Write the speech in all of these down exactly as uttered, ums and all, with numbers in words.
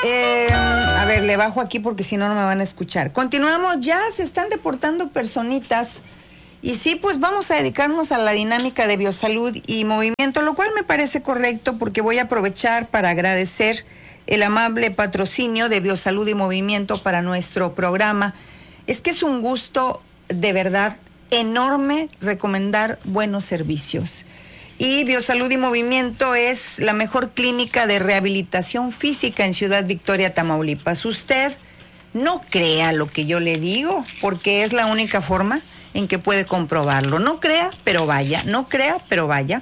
eh, a ver, le bajo aquí porque si no, no me van a escuchar. Continuamos, ya se están deportando personitas. Y sí, pues vamos a dedicarnos a la dinámica de biosalud y movimiento, lo cual me parece correcto porque voy a aprovechar para agradecer el amable patrocinio de Biosalud y Movimiento para nuestro programa. Es que es un gusto de verdad enorme recomendar buenos servicios. Y Biosalud y Movimiento es la mejor clínica de rehabilitación física en Ciudad Victoria, Tamaulipas. Usted no crea lo que yo le digo, porque es la única forma en que puede comprobarlo. No crea, pero vaya, no crea, pero vaya.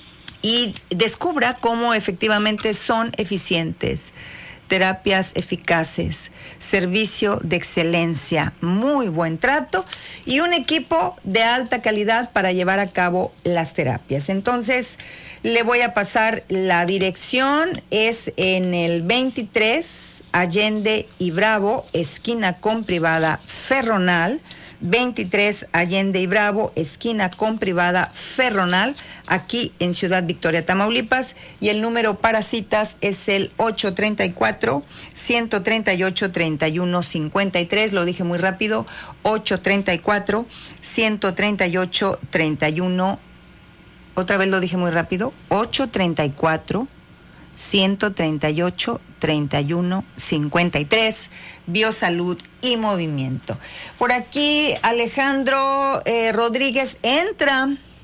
Y descubra cómo efectivamente son eficientes, terapias eficaces, servicio de excelencia, muy buen trato y un equipo de alta calidad para llevar a cabo las terapias. Entonces, le voy a pasar la dirección, es en el veintitrés Allende y Bravo, esquina con privada Ferronal, veintitrés Allende y Bravo, esquina con privada Ferronal, aquí en Ciudad Victoria, Tamaulipas, y el número para citas es el ocho tres cuatro, uno tres ocho, tres uno cinco tres, lo dije muy rápido, ocho tres cuatro, uno tres ocho, tres uno, otra vez lo dije muy rápido, ocho tres cuatro, uno tres ocho, tres uno cinco tres, Biosalud y Movimiento. Por aquí Alejandro eh, Rodríguez entra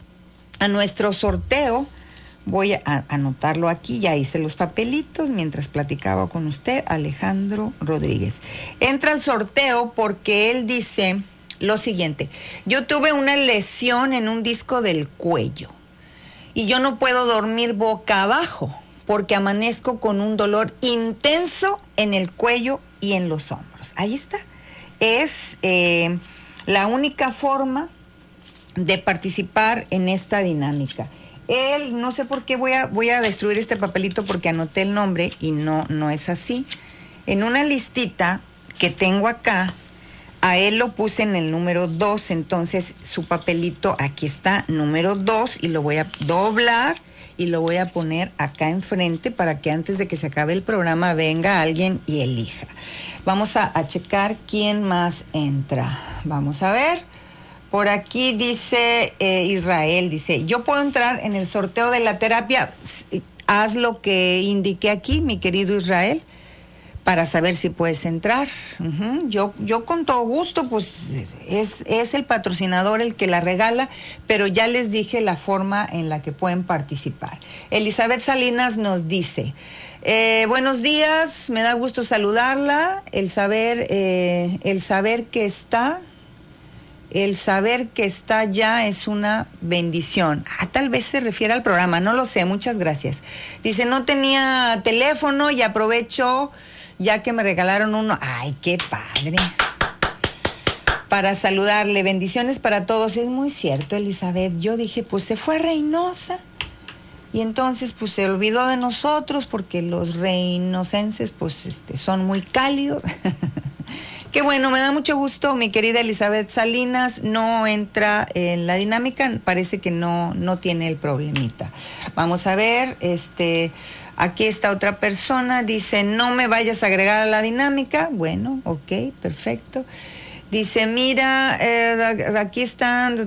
a nuestro sorteo. Voy a anotarlo aquí, ya hice los papelitos mientras platicaba con usted. Alejandro Rodríguez entra al sorteo porque él dice lo siguiente: yo tuve una lesión en un disco del cuello y yo no puedo dormir boca abajo porque amanezco con un dolor intenso en el cuello y en los hombros. Ahí está. Es eh, la única forma de participar en esta dinámica. Él, no sé por qué voy a, voy a destruir este papelito porque anoté el nombre y no, no es así. En una listita que tengo acá, a él lo puse en el número dos, entonces su papelito aquí está, número dos, y lo voy a doblar y lo voy a poner acá enfrente para que antes de que se acabe el programa venga alguien y elija. Vamos a, a checar quién más entra. Vamos a ver. Por aquí dice eh, Israel, dice, yo puedo entrar en el sorteo de la terapia. Haz lo que indiqué aquí, mi querido Israel, para saber si puedes entrar. Uh-huh. Yo, yo con todo gusto, pues es, es el patrocinador el que la regala, pero ya les dije la forma en la que pueden participar. Elizabeth Salinas nos dice, eh, buenos días, me da gusto saludarla, el saber, eh, el saber que está, el saber que está ya es una bendición. Ah, tal vez se refiere al programa, no lo sé, muchas gracias. Dice, no tenía teléfono y aprovecho ya que me regalaron uno. Ay, qué padre. Para saludarle, bendiciones para todos. Es muy cierto, Elizabeth. Yo dije, pues se fue a Reynosa. Y entonces, pues se olvidó de nosotros porque los reinosenses, pues, este, son muy cálidos. Qué bueno, me da mucho gusto, mi querida Elizabeth Salinas. No entra en la dinámica, parece que no, no tiene el problemita. Vamos a ver, este... aquí está otra persona, dice, no me vayas a agregar a la dinámica. Bueno, ok, perfecto. Dice, mira, eh, aquí están,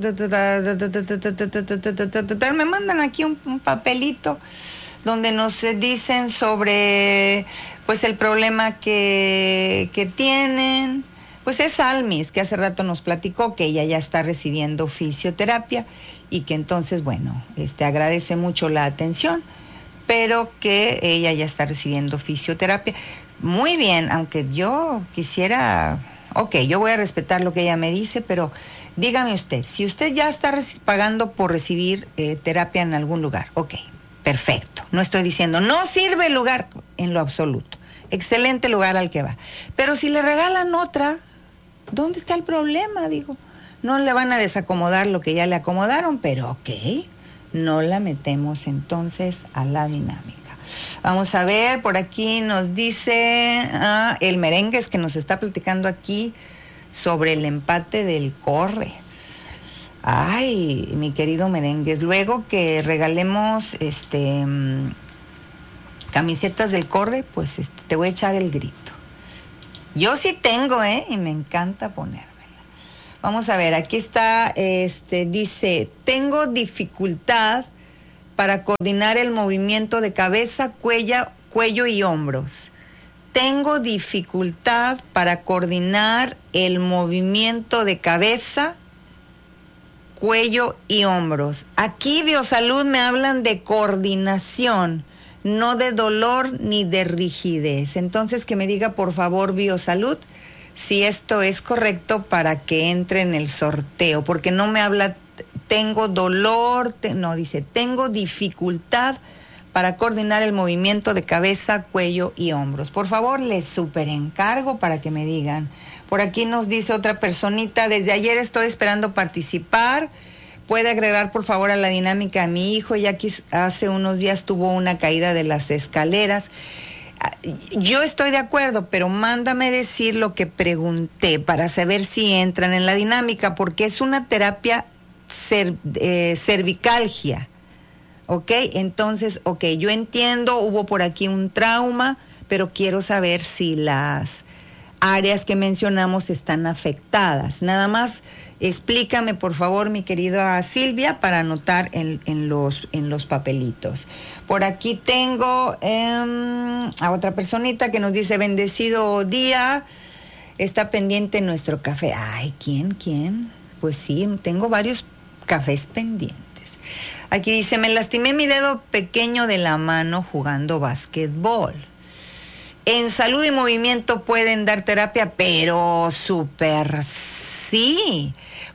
me mandan aquí un, un papelito donde nos dicen sobre, pues, el problema que, que tienen. Pues es Almis, que hace rato nos platicó que ella ya está recibiendo fisioterapia y que entonces, bueno, este, agradece mucho la atención, pero que ella ya está recibiendo fisioterapia. Muy bien, aunque yo quisiera, ok, yo voy a respetar lo que ella me dice, pero dígame usted, si usted ya está pagando por recibir eh, terapia en algún lugar, ok, perfecto, no estoy diciendo, no sirve el lugar en lo absoluto, excelente lugar al que va, pero si le regalan otra, ¿dónde está el problema? Digo, no le van a desacomodar lo que ya le acomodaron, pero ok, no la metemos entonces a la dinámica. Vamos a ver, por aquí nos dice ah, el Merengues, que nos está platicando aquí sobre el empate del Corre. Ay, mi querido Merengues, luego que regalemos este camisetas del Corre, pues este, te voy a echar el grito. Yo sí tengo, ¿eh? Y me encanta ponérmela. Vamos a ver, aquí está, este, dice, tengo dificultad para coordinar el movimiento de cabeza, cuello, cuello y hombros. Tengo dificultad para coordinar el movimiento de cabeza, cuello y hombros. Aquí Biosalud me hablan de coordinación, no de dolor ni de rigidez. Entonces que me diga por favor Biosalud si esto es correcto para que entre en el sorteo, porque no me habla tengo dolor, te, no, dice tengo dificultad para coordinar el movimiento de cabeza, cuello y hombros. Por favor, les super encargo para que me digan. Por aquí nos dice otra personita, desde ayer estoy esperando participar. Puede agregar por favor a la dinámica a mi hijo, ya que hace unos días tuvo una caída de las escaleras. Yo estoy de acuerdo, pero mándame decir lo que pregunté para saber si entran en la dinámica, porque es una terapia cer, eh, cervicalgia. Ok, entonces, ok, yo entiendo, hubo por aquí un trauma, pero quiero saber si las áreas que mencionamos están afectadas. Nada más explícame, por favor, mi querida Silvia, para anotar en, en, los, en los papelitos. Por aquí tengo eh, a otra personita que nos dice, bendecido día, está pendiente nuestro café. Ay, ¿quién, quién? Pues sí, tengo varios cafés pendientes. Aquí dice, me lastimé mi dedo pequeño de la mano jugando básquetbol. En salud y movimiento pueden dar terapia, pero súper sí.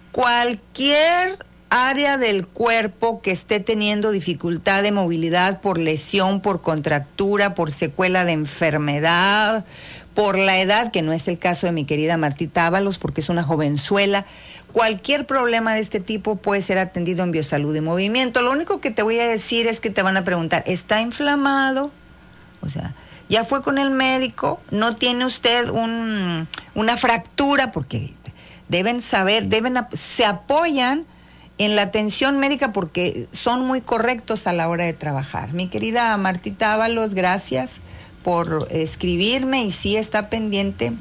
Cualquier área del cuerpo que esté teniendo dificultad de movilidad por lesión, por contractura, por secuela de enfermedad, por la edad, que no es el caso de mi querida Martita Ábalos, porque es una jovenzuela. Cualquier problema de este tipo puede ser atendido en Biosalud y Movimiento. Lo único que te voy a decir es que te van a preguntar, ¿está inflamado? O sea, ¿ya fue con el médico? ¿No tiene usted un, una fractura? Porque deben saber, deben se apoyan en la atención médica porque son muy correctos a la hora de trabajar. Mi querida Martita Ábalos, gracias por escribirme y sí está pendiente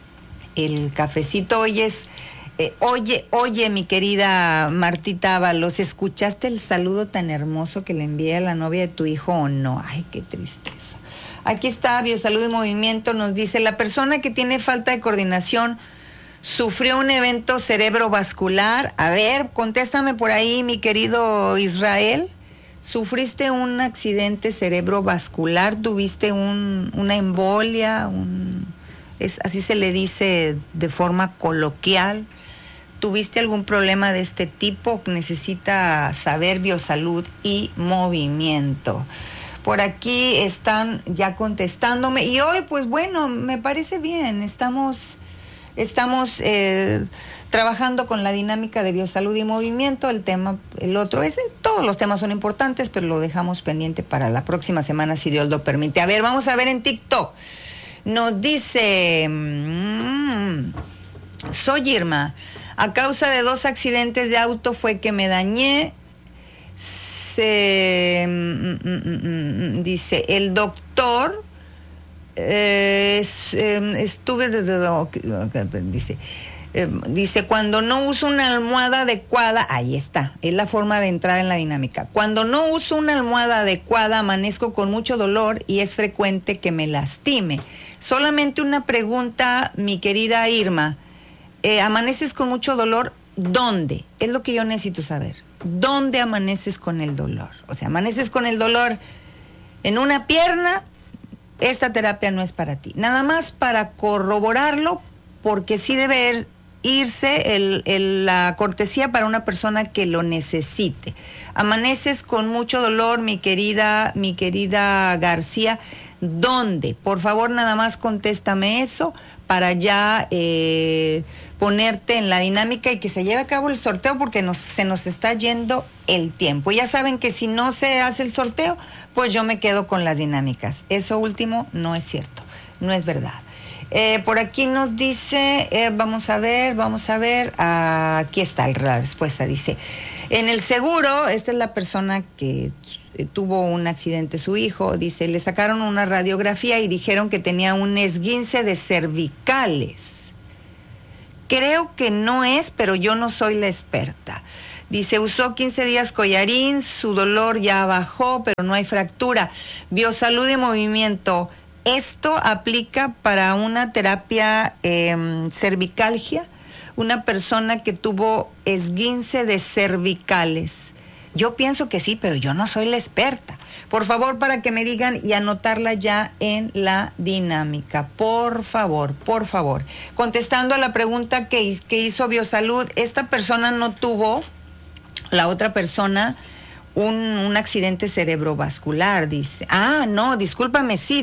el cafecito. Hoy es... Eh, oye, oye, mi querida Martita Ábalos, ¿escuchaste el saludo tan hermoso que le envié a la novia de tu hijo o no? Ay, qué tristeza. Aquí está Biosalud y Movimiento, nos dice, la persona que tiene falta de coordinación sufrió un evento cerebrovascular. A ver, contéstame por ahí, mi querido Israel. ¿Sufriste un accidente cerebrovascular? ¿Tuviste un, una embolia? Un, es, así se le dice de forma coloquial. ¿Tuviste algún problema de este tipo? Necesita saber Biosalud y Movimiento. Por aquí están ya contestándome. Y hoy, pues bueno, me parece bien. Estamos, estamos eh, trabajando con la dinámica de Biosalud y Movimiento. El tema, el otro es, todos los temas son importantes, pero lo dejamos pendiente para la próxima semana, si Dios lo permite. A ver, vamos a ver en TikTok. Nos dice, mmm, soy Irma. A causa de dos accidentes de auto fue que me dañé. Se, mm, mm, mm, dice, el doctor eh, estuve dice, eh, dice, cuando no uso una almohada adecuada, ahí está, es la forma de entrar en la dinámica. Cuando no uso una almohada adecuada, amanezco con mucho dolor y es frecuente que me lastime. Solamente una pregunta, mi querida Irma. Eh, ¿Amaneces con mucho dolor? ¿Dónde? Es lo que yo necesito saber. ¿Dónde amaneces con el dolor? O sea, amaneces con el dolor en una pierna, esta terapia no es para ti. Nada más para corroborarlo, porque sí debe irse el, el, la cortesía para una persona que lo necesite. Amaneces con mucho dolor, mi querida, mi querida García. ¿Dónde? Por favor, nada más contéstame eso para ya eh, ponerte en la dinámica y que se lleve a cabo el sorteo, porque nos, se nos está yendo el tiempo. Ya saben que si no se hace el sorteo, pues yo me quedo con las dinámicas. Eso último no es cierto, no es verdad. Eh, por aquí nos dice, eh, vamos a ver, vamos a ver, ah, aquí está la respuesta, dice, En el seguro, esta es la persona que tuvo un accidente, su hijo, dice, le sacaron una radiografía y dijeron que tenía un esguince de cervicales. Creo que no es, pero yo no soy la experta. Dice, usó quince días collarín, su dolor ya bajó, pero no hay fractura. Biosalud y movimiento, ¿esto aplica para una terapia eh, cervicalgia? Una persona que tuvo esguince de cervicales. Yo pienso que sí, pero yo no soy la experta. Por favor, para que me digan y anotarla ya en la dinámica. Por favor, por favor. Contestando a la pregunta que, que hizo Biosalud, esta persona no tuvo, la otra persona, un, un accidente cerebrovascular, dice. Ah, no, discúlpame, sí.